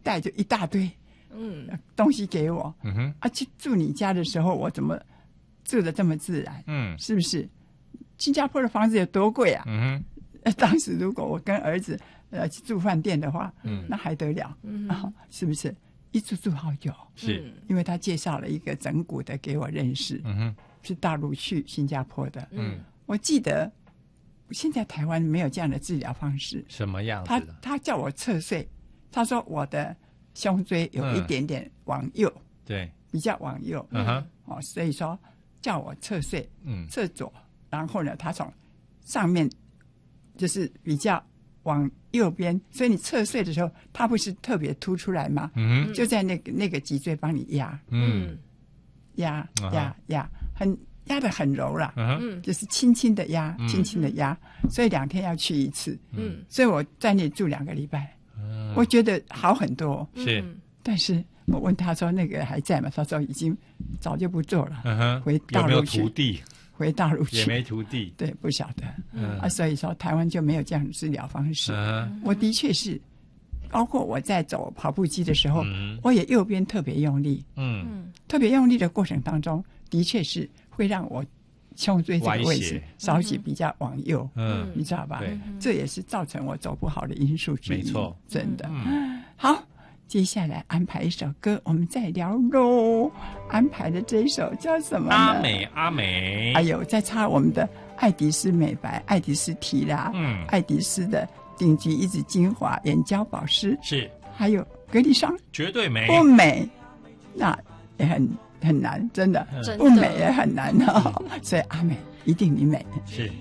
带就一大堆东西给我，去住你家的时候，我怎么住得这么自然？是不是？新加坡的房子有多贵啊？当时如果我跟儿子去住饭店的话，那还得了？是不是？一住好久， 是因为他介绍了一个整蛊的给我认识，是大陆去新加坡的。我记得现在台湾没有这样的治疗方式。 什么样子的？ 他叫我侧睡，他说我的胸椎有一点点往右， 对， 比较往右，所以说叫我侧睡，侧左，然后呢，他从上面就是比较往右边，所以你侧睡的时候，它不是特别凸出来吗？就在那个脊椎帮你压，压，压得很柔了，就是轻轻的压，轻轻的压，所以2天要去一次，所以我在那里住2个礼拜，我觉得好很多， 是， 但是我问他说那个还在吗？他说已经早就不做了，回大陆去。 有没有徒弟？ 回大陆去也没徒弟， 对，不晓得，所以说台湾就没有这样的治疗方式。我的确是，包括我在走跑步机的时候，我也右边特别用力，特别用力的过程当中，的确是会让我胸椎这个位置稍许比较往右，你知道吧？这也是造成我走不好的因素之一。 没错， 真的。好，接下来安排一首歌，我们再聊喽。安排的这一首叫什么呢？ 阿美阿美。 还有再插我们的爱迪丝美白、爱迪丝提拉、爱迪丝的顶级一指精华、眼胶保湿， 是， 还有格力霜， 绝对美， 不美那也很难，真的不美也很难所以阿美一定你美。 是。